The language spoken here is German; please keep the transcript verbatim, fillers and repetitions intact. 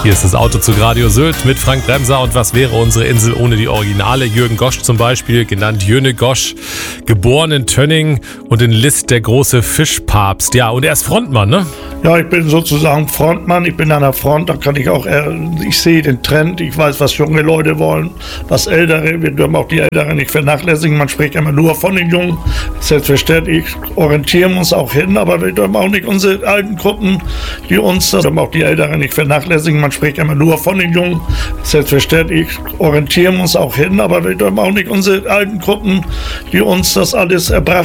Hier ist das Autozug Radio Sylt mit Frank Bremser. Und was wäre unsere Insel ohne die Originale? Jürgen Gosch zum Beispiel, genannt Jöne Gosch, geboren in Tönning und in List der große Fischpapst. Ja, und er ist Frontmann, ne? Ja, ich bin sozusagen Frontmann. Ich bin an der Front, da kann ich auch, ich sehe den Trend, ich weiß, was junge Leute wollen, was Ältere, wir dürfen auch die Älteren nicht vernachlässigen. Man spricht immer nur von den Jungen. Selbstverständlich orientieren wir uns auch hin, aber wir dürfen auch nicht unsere alten Gruppen, die uns, das dürfen auch die Älteren nicht vernachlässigen. Man spricht immer nur von den Jungen. Selbstverständlich orientieren wir uns auch hin, aber wir dürfen auch nicht unsere alten Gruppen, die uns das alles erbracht